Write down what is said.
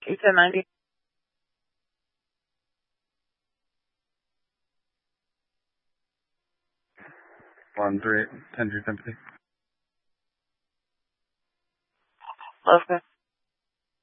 You said 90? One three 10 3 sympathy. Okay.